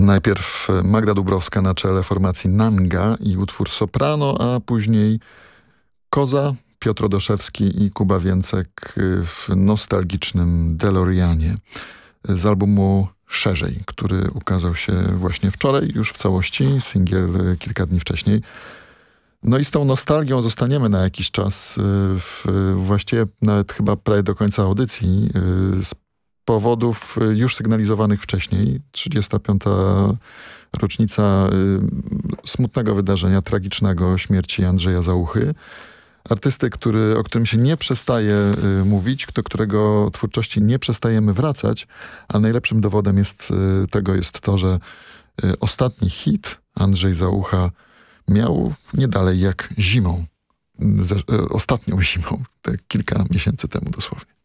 Najpierw Magda Dąbrowska na czele formacji Nanga i utwór Soprano, a później Koza, Piotr Odoszewski i Kuba Więcek w nostalgicznym DeLoreanie z albumu Szerzej, który ukazał się właśnie wczoraj już w całości, singiel kilka dni wcześniej. No i z tą nostalgią zostaniemy na jakiś czas, właściwie nawet chyba prawie do końca audycji, z powodów już sygnalizowanych wcześniej. 35. rocznica smutnego wydarzenia, tragicznego, śmierci Andrzeja Załuchy. Artysty, o którym się nie przestaje mówić, do którego twórczości nie przestajemy wracać, a najlepszym dowodem tego jest to, że ostatni hit Andrzej Załucha miał nie dalej jak zimą. Ostatnią zimą, te kilka miesięcy temu dosłownie.